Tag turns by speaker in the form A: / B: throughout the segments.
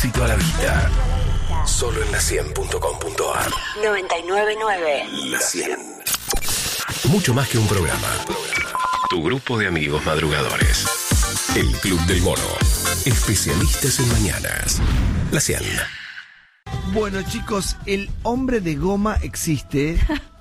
A: éxito a la vista. Solo en la100.com.ar.
B: 99.9.
A: La 100. Mucho más que un programa. Tu grupo de amigos madrugadores. El Club del Mono. Especialistas en mañanas. La 100.
C: Bueno, chicos, el hombre de goma existe.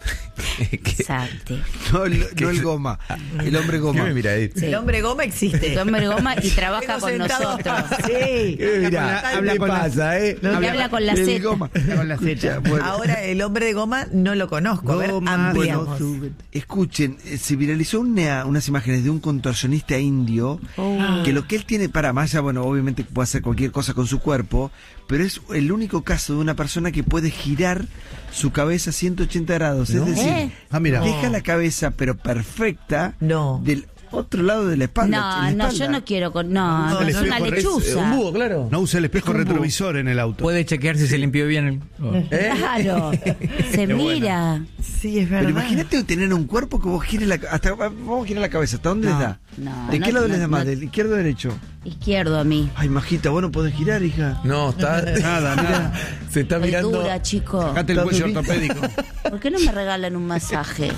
B: Exacto.
C: No el goma, el hombre goma.
B: Sí.
D: El hombre goma existe.
B: El hombre goma y trabaja con nosotros.
D: Sí.
C: Habla con pasa,
B: Y habla con la Z.
C: Con la Z. Bueno.
D: Ahora el hombre de goma no lo conozco. A ver, ampliamos.
C: Escuchen, se viralizó unas imágenes de un contorsionista indio que lo que él tiene para más allá, bueno, obviamente puede hacer cualquier cosa con su cuerpo, pero es el único caso de una persona que puede girar su cabeza 180 grados, es decir, deja la cabeza pero perfecta del otro lado de la espalda.
B: No, yo no quiero no, es una lechuza.
E: Un búho, claro.
F: No usa el espejo retrovisor en el auto.
E: Puede chequear si se limpió bien el...
B: Claro, se mira.
D: Sí, es verdad.
C: Pero imagínate tener un cuerpo que vos gires vamos a girar la cabeza, ¿hasta dónde les da? ¿De qué lado les da más? ¿Del izquierdo o derecho?
B: Izquierdo a mí.
C: Ay, majita, vos no podés girar, hija.
E: No, está...
F: Nada.
E: Se está
B: Muy
E: mirando...
B: dura, chico.
F: Sacate el cuello ortopédico.
B: ¿Por qué no me regalan un masaje?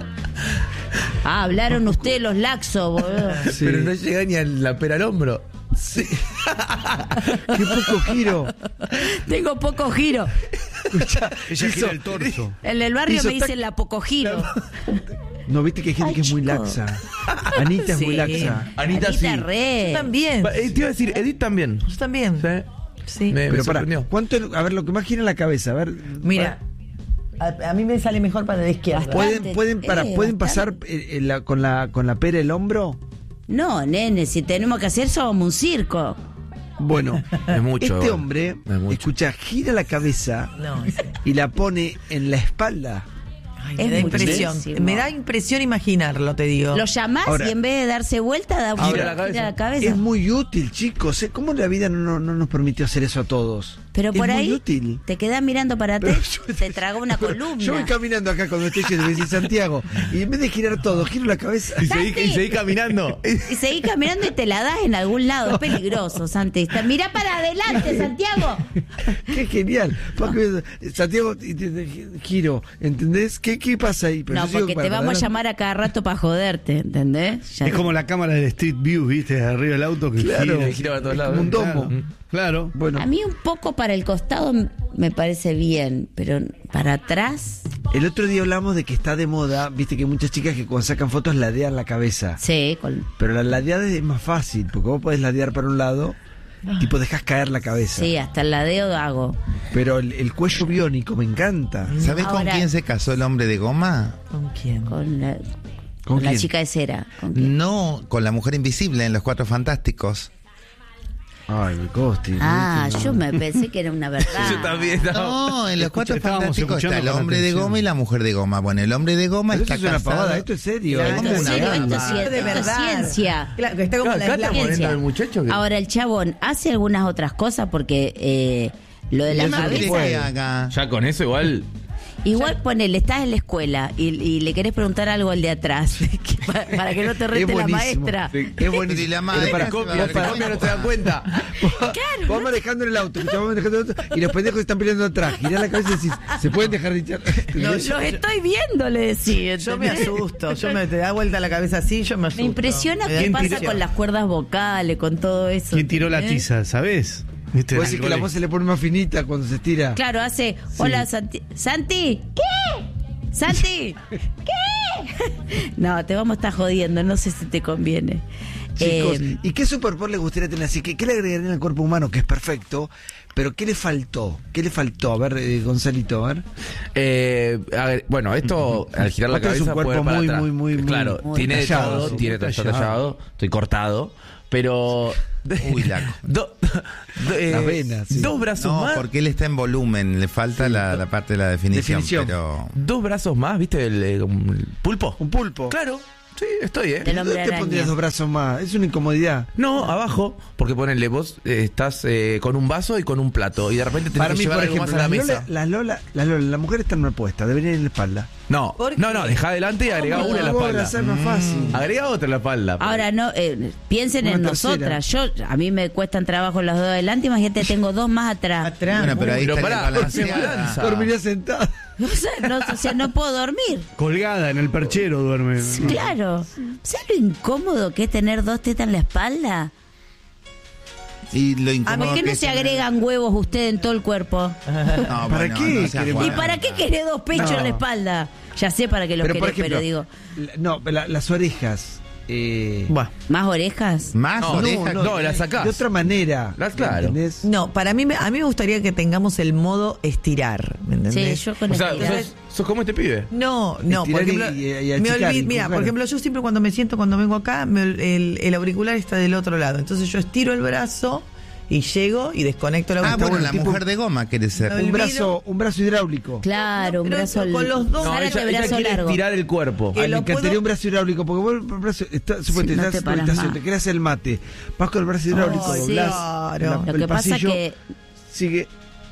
B: Hablaron ustedes los laxos, boludo.
C: Sí.
E: Pero no llega ni a la pera al hombro.
C: Sí. Qué poco giro.
B: Tengo poco giro.
C: Escucha,
F: Ella gira el torso.
B: En el barrio
C: hizo
B: me dicen la poco giro.
C: No, viste que hay gente
B: Ay,
C: que es muy
B: chico.
C: laxa. Anita es muy laxa.
E: Anita sí.
B: re.
D: Yo también.
E: Te iba a decir, Edith también.
D: Yo también.
E: Sí.
D: Sí.
E: Me
C: Pero para,
E: sorprendió.
C: ¿cuánto? A ver, lo que más gira en la cabeza, a ver.
D: Mira, a mí me sale mejor para la izquierda.
C: ¿Pueden pasar con la pera el hombro?
B: No, nene, si tenemos que hacer somos un circo.
C: Bueno,
E: Es mucho.
C: este hombre,
E: Es mucho.
C: escucha, gira la cabeza
D: No,
C: y la pone en la espalda.
D: ay,
B: Es
D: me da impresión.
B: muchísimo.
D: Me da impresión imaginarlo, te digo.
B: Lo llamás
C: Ahora-
B: y en vez de darse vuelta,
E: Gira la
B: gira la cabeza.
C: Es muy útil, chicos. ¿Cómo la vida no nos permitió hacer eso a todos?
B: Pero por
C: es
B: ahí
C: muy útil.
B: te quedás mirando para
C: Pero
B: atrás,
C: yo-
B: te traga una columna.
C: Yo voy caminando acá cuando estoy yendo, me dice Santiago, y en vez de girar todo, giro la cabeza.
E: Y seguí caminando.
B: Y seguís caminando y te la das en algún lado. Es peligroso, Santi. Mirá para adelante, Santiago.
C: Qué genial. Santiago, giro, ¿entendés? ¿Qué pasa ahí? Pero
B: No,
C: yo sigo
B: porque te
C: para
B: vamos a
C: adelante.
B: llamar a cada rato para joderte, ¿entendés? Ya-
F: Es como la cámara del Street View, ¿viste? De arriba del auto que
C: Claro.
F: gira.
E: Que gira para todos
C: Es
E: lados.
C: como un domo.
F: Claro.
C: Bueno,
B: A mí un poco para el costado me parece bien, pero para atrás,
C: el otro día hablamos de que está de moda, viste que hay muchas chicas que cuando sacan fotos ladean la cabeza.
B: sí,
C: Pero la ladeada es más fácil, porque vos podés ladear para un lado, tipo dejas caer la cabeza.
B: sí, hasta el ladeo hago.
C: Pero el cuello biónico me encanta.
G: ¿Sabés con
B: Ahora-
G: quién se casó el hombre de goma?
D: ¿Con quién?
B: Con la,
C: ¿Con
B: con la
C: quién?
B: chica de cera. ¿Con quién?
G: No, con la mujer invisible en Los Cuatro Fantásticos.
C: Ay, me coste.
B: Yo me pensé que era una verdad.
E: Yo también.
G: No, en Los Cuatro
F: estábamos
G: Fantásticos está
F: escuchando
G: el
F: con
G: hombre de
F: atención.
G: goma y la mujer de goma. Bueno, el hombre de goma
C: Pero
G: está
C: esto es una
G: casado.
C: pavada, esto es serio.
G: Claro,
C: Es
G: como
B: Esto
G: una
B: es serio,
G: gamba.
B: esto es
D: De verdad.
B: ciencia.
D: Claro, que está como
E: Claro,
D: la
E: acá estamos
B: ciencia.
E: poniendo al muchacho que...
B: Ahora el chabón hace algunas otras cosas porque lo de la
G: ¿Qué quiere
B: cabeza.
G: que haga?
E: Ya con eso igual...
B: Igual ponele, estás en la escuela y le querés preguntar algo al de atrás para que no te rete la maestra.
C: Es buenísimo.
G: Y la
C: Pero
G: maestra
C: para-
G: se va a
C: vos
G: dar
C: para-
G: cuenta.
E: no te das cuenta.
C: Vos manejando en el auto, que manejando en el auto, y los pendejos están peleando atrás. Girá la cabeza y decís, ¿se pueden dejar de hinchar?
B: Los estoy viendo, le decís.
D: Yo me asusto. Te da vuelta la cabeza así, yo me asusto.
B: Me impresiona
D: Me da
B: qué pasa
D: impresión.
B: con las cuerdas vocales, con todo eso.
F: ¿Quién tiró la
B: ¿entendés?
F: tiza, sabés? ¿Viste?
C: Vos decís que la voz se le pone más finita cuando se estira.
B: Claro, hace, hola Santi. ¿Santi? ¿Qué? ¿Santi? ¿Qué? No, te vamos a estar jodiendo, no sé si te conviene.
C: Chicos, ¿y qué superpoder le gustaría tener así? ¿Qué le agregarían al cuerpo humano, que es perfecto? Pero ¿qué le faltó? ¿Qué le faltó? A ver, Gonzalito, a ver.
E: A ver, bueno, esto al girar la
C: Vos tenés
E: cabeza
C: un cuerpo
E: puede para
C: muy,
E: atrás.
C: muy, muy,
E: claro,
C: muy
E: tiene de
C: tallado,
E: todo,
C: sí,
E: tiene
C: muy
E: está
C: tallado.
E: tallado, estoy cortado, pero
G: Uy, la...
C: Las venas, sí.
E: dos brazos
G: No,
E: más,
G: porque él está en volumen, le falta la parte de la definición.
C: Definición.
G: Pero
E: dos brazos más, ¿viste el pulpo?
C: Un pulpo.
E: Claro. Sí, estoy,
B: Del hombre
C: ¿Dónde te pondrías
B: araña.
C: 2 brazos más? Es una incomodidad.
E: No, abajo, porque ponele, vos estás con un vaso y con un plato y de repente tenés
C: Para
E: que
C: mí,
E: llevar
C: por
E: algo
C: ejemplo,
E: más a la
C: las
E: mesa.
C: Lola, las mujeres están mal puestas, deberían ir en la espalda.
E: No,
D: ¿Por
E: no,
D: qué?
E: dejá adelante y agregá
B: ¿Cómo?
E: una en la
C: Vos
E: espalda.
C: hacer más fácil.
E: Agrega otra en la espalda.
B: Ahora no, piensen
C: Una
B: en
C: tercera.
B: nosotras. A mí me cuestan trabajo las dos adelante, imagínate, tengo 2 más atrás.
D: Atrás.
G: Bueno, pero ahí
E: Pero
G: está
E: pará,
G: balanceada.
E: balanza.
C: Dormiría sentada.
B: O sea, no puedo dormir.
F: Colgada en el perchero duerme.
B: Claro. ¿Sabes lo incómodo que es tener 2 tetas en la espalda?
G: Y lo
B: ¿Por
G: incómodo
B: qué
G: que
B: no
G: es
B: se
G: tener-
B: agregan huevos usted en todo el cuerpo?
G: No,
C: ¿Para
G: bueno,
C: qué
G: no seas
C: queremos-
B: ¿Y
G: guarda.
B: para qué querés 2 pechos
C: No.
B: en la espalda? Ya sé para qué los
C: Pero, por
B: querés,
C: ejemplo,
B: pero digo,
C: las orejas.
D: Buah.
B: ¿más orejas?
G: Más
E: No,
G: orejas.
E: no, la sacás.
C: De otra manera.
E: Claro.
C: ¿Entendés?
D: No, para mí, a mí me gustaría que tengamos el modo estirar, ¿me entendés?
B: Sí, yo con
E: O sea,
B: estirar.
E: sos como este pibe.
D: No, por
C: Estirar
D: ejemplo,
C: y
D: me
C: achicar, y
D: mira,
C: empujar.
D: por ejemplo, yo siempre cuando me siento, cuando vengo acá, el auricular está del otro lado. Entonces yo estiro el brazo y llego y desconecto el
G: Ah,
D: auricular.
G: bueno, la
C: tipo-
G: mujer de goma quiere ser.
D: No,
C: Un brazo hidráulico.
B: Claro, un
D: Pero
B: brazo
D: con los dos.
E: No,
B: Zárate
E: ella
B: brazo
E: quiere
B: largo.
E: estirar el cuerpo.
D: Que
C: Ay, me
D: lo
C: encantaría
D: puedo-
C: un brazo hidráulico, porque vos el brazo, suponete,
B: no
C: estás
B: te
C: en tu
B: paras
C: habitación,
B: más.
C: te querés hacer el mate, vas con el brazo hidráulico,
D: Ay,
C: doblás
D: claro.
B: Lo
C: el
B: que pasa
C: pasillo,
B: que
C: sigue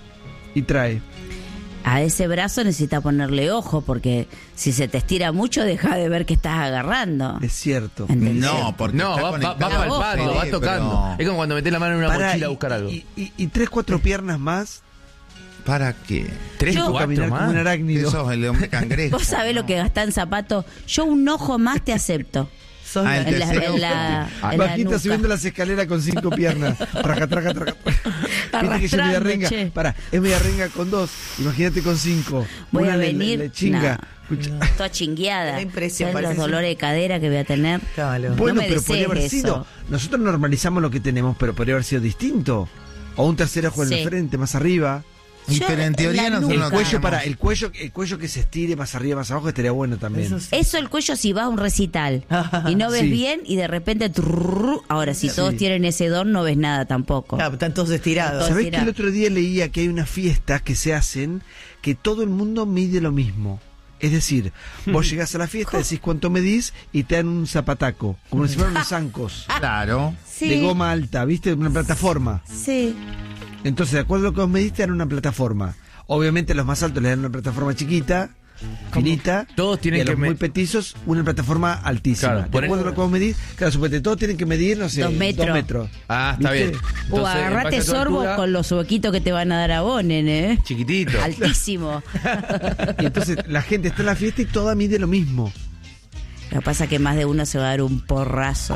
C: y trae.
B: a ese brazo necesita ponerle ojo, porque si se te estira mucho, deja de ver que estás agarrando.
C: Es cierto.
B: ¿Entendés?
G: No, porque
E: No,
G: está
E: va
G: conectado.
E: palpando, va
G: Sí,
E: tocando.
G: pero-
E: Es como cuando metés la mano en una
C: Pará,
E: mochila a buscar algo.
C: Y 3, 4 piernas más,
G: ¿Para qué?
E: 3,
B: Yo-
E: 4
C: caminar como un
E: más.
C: arácnido.
G: Eso es el hombre cangrejo.
B: Vos sabés lo que gastás en zapatos. Yo un ojo más te acepto.
D: Sos
G: Ah,
D: la-
G: el
B: En la,
G: tercero.
B: en la, en la
C: Bajita
B: nuca.
C: subiendo las escaleras con 5 piernas. Traca, traca, traca. Viste que es media
B: Arrastrando,
C: renga.
B: che.
C: Pará, es media renga con 2. Imagínate con 5.
B: Voy
C: Una
B: a
C: le-
B: venir.
C: le chinga. Escucha.
B: Toda chingueada.
D: Da impresión,
B: ¿Sabés
D: parece
B: los dolores de cadera que voy a tener?
D: Claro.
C: Bueno,
B: no me
C: pero podría haber
B: desees
C: sido.
B: eso.
C: Nosotros normalizamos lo que tenemos, pero podría haber sido distinto. O un tercer ojo en
B: Sí.
C: el frente, más arriba.
B: Yo,
G: Pero en teoría
B: la
G: nosotros
B: nuca.
C: El cuello,
G: tenemos-
C: para el cuello que se estire más arriba, más abajo, estaría bueno también.
D: Eso sí.
B: Eso el cuello si vas a un recital y no ves
C: Sí.
B: bien y de repente ahora si todos tienen ese don no ves nada tampoco.
D: Claro, están todos estirados.
B: Todo-
C: ¿Sabés que
B: Mira.
C: el otro día leía que hay unas fiestas que se hacen que todo el mundo mide lo mismo? Es decir, vos llegás a la fiesta, decís cuánto medís y te dan un zapataco, como si fueran unos zancos
G: Claro.
B: Sí.
C: de goma alta, ¿viste? Una plataforma.
B: Sí.
C: Entonces, de acuerdo a lo que vos medís, te dan una plataforma. Obviamente, a los más altos les dan una plataforma chiquita, finita.
E: Todos tienen
C: y a los
E: que
C: muy
E: me-
C: petisos, una plataforma altísima.
E: Claro,
C: de
E: poner-
C: acuerdo a lo que vos medís, claro, suponete, todos tienen que medir, no sé,
B: 2 metros.
C: 2 metros.
E: Ah, está
C: ¿Viste?
E: bien.
B: O
E: Entonces, en
B: agarrate
E: base a tu
B: sorbo
E: altura,
B: con los huequitos que te van a dar a vos, nene.
E: Chiquitito.
B: Altísimo.
C: Y entonces la gente está en la fiesta y toda mide lo mismo.
B: Lo que pasa es que más de uno se va a dar un porrazo.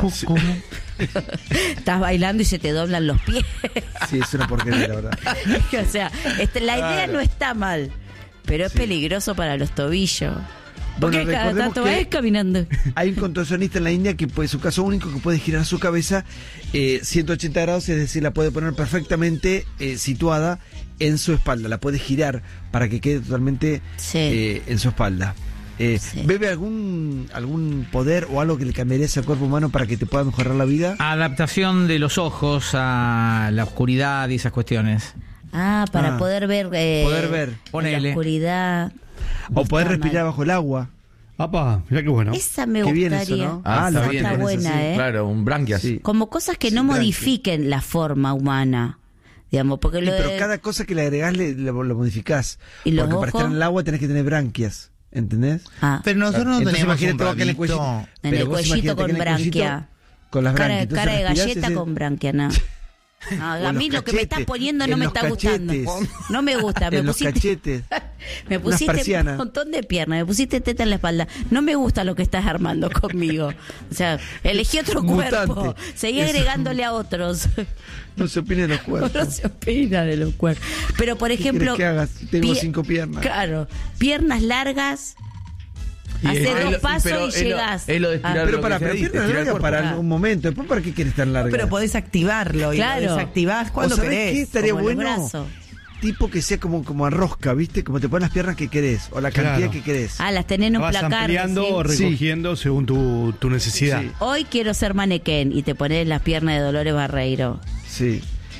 B: Estás bailando y se te doblan los pies.
C: Sí, es una porquería, la verdad.
B: O sea, la idea no está mal, pero es peligroso para los tobillos. Porque
C: Bueno,
B: cada
C: recordemos
B: tanto
C: que-
B: vas caminando.
C: Hay un contorsionista en la India que es su caso único que puede girar su cabeza 180 grados, es decir, la puede poner perfectamente situada en su espalda, la puede girar para que quede totalmente
B: Sí.
C: en su espalda.
B: Sí.
C: ¿Bebe algún poder o algo que le cambiaría al cuerpo humano para que te pueda mejorar la vida?
H: Adaptación de los ojos a la oscuridad y esas cuestiones.
B: Ah, para
C: Ah.
B: poder ver.
C: Poder ver.
B: En la
H: Ponele.
B: oscuridad.
C: O poder
B: Está
C: respirar
B: mal.
C: bajo el agua.
F: Apa, mirá qué bueno.
B: Esa me
C: Qué bien
B: gustaría.
C: eso, ¿no?
E: Ah,
C: lo
E: está
C: que
E: bien.
B: Está
C: tenés
B: buena,
C: así.
B: ¿eh?
E: Claro, un branquias.
C: Sí.
B: Como cosas que no
C: Sí, tranqui.
B: modifiquen la forma humana. Digamos, porque
C: Sí,
B: lo
C: pero
B: de-
C: cada cosa que le agregás lo modificás.
B: ¿Y los
C: Porque para estar
B: ojos?
C: en el agua tenés que tener branquias. ¿Entendés?
B: Ah,
G: Pero nosotros no
C: Entonces
G: teníamos un
C: imagínate vos acá en el
G: rabito.
C: cuellito.
B: en
C: Pero
B: el
C: vos
B: cuellito
C: imagínate
B: con
C: que en el cuellito,
B: branquia.
C: con las
B: Cara,
C: branquias. Entonces
B: cara de
C: respirás
B: galleta
C: ese-
B: con branquia, no. No,
C: O
B: a
C: en
B: mí
C: los
B: lo que me estás
C: cachetes,
B: poniendo no
C: en
B: me
C: los
B: está gustando.
C: cachetes.
B: No me gusta. Me
C: en los
B: pusiste,
C: cachetes.
B: me
C: unas
B: pusiste un
C: persianas.
B: montón de piernas, me pusiste teta en la espalda. No me gusta lo que estás armando conmigo. O sea, elegí otro
C: Mutante.
B: cuerpo. Seguí
C: Eso.
B: agregándole a otros.
C: No se opine de los cuerpos.
B: No se opina de los cuerpos. Pero, por ejemplo.
C: querés que hagas? Tengo
B: pie-
C: 5 piernas.
B: Claro. Piernas largas.
E: Y
B: Hace
E: es-
B: 2 pasos
E: pero
B: y
E: es lo-
B: llegás.
E: es lo de estirar
B: Ah,
C: Pero
E: lo
C: para,
E: que
C: pero
E: se dice,
C: piernas
E: estirar el
C: largas
E: cuerpo.
C: para algún momento. Después, ¿para qué querés tan larga?
D: Pero podés activarlo y
B: Claro.
D: lo desactivás cuando
C: ¿O sabés
D: querés.
C: qué estaría
B: como los
C: bueno?
B: brazos.
C: Tipo que sea como a rosca, ¿viste? Como te pones las piernas que querés. O la cantidad
F: Claro.
C: que querés.
B: Ah, las tenés en un
F: Vas
B: placar.
F: ampliando o
B: decís.
F: recogiendo según tu necesidad.
C: Sí.
B: Hoy quiero ser manequén y te pones las piernas de Dolores Barreiro.
C: Sí.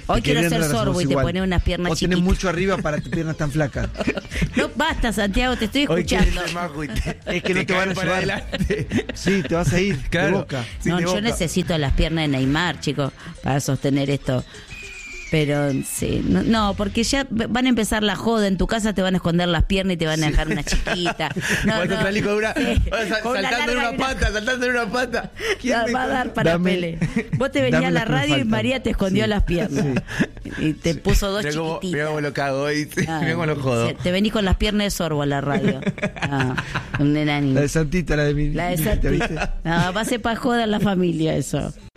B: Hoy quiero
C: querían
B: ser
C: raras,
B: sorbo
C: vos
B: y te
C: igual.
B: pones unas piernas
C: Vos tenés
B: chiquitas.
C: mucho arriba para tus piernas tan flacas.
B: No, basta, Santiago, te estoy escuchando.
C: Es que no te van a
E: caes para
C: llevar.
E: adelante.
C: Sí, te vas a ir de
E: Claro.
C: boca.
E: Sí,
B: No,
E: de
B: yo
E: boca.
B: necesito las piernas de Neymar, chicos, para sostener esto. Pero sí, no, porque ya van a empezar la joda. En tu casa te van a esconder las piernas y te van a dejar una chiquita. No,
E: Vas a salir con una,
B: Sí,
E: saltando en
B: larga
E: una
B: y
E: pata, saltando en una pata.
B: Va a dar para
C: Dame-
B: pele. Vos te venías
C: dame
B: a la
C: las que me
B: radio y
C: faltan.
B: María te escondió
C: Sí.
B: las piernas. Y te puso dos
E: Mirá cómo
B: chiquititas.
E: lo cago, ¿viste?
B: Ah,
E: Mirá cómo lo jodo.
B: sí, te venís con las piernas de sorbo a la radio. Un enanito.
C: La de Santita, la de mi.
B: La de
C: ¿te
B: Santi.
C: viste?
B: No, va a ser para joder la familia eso.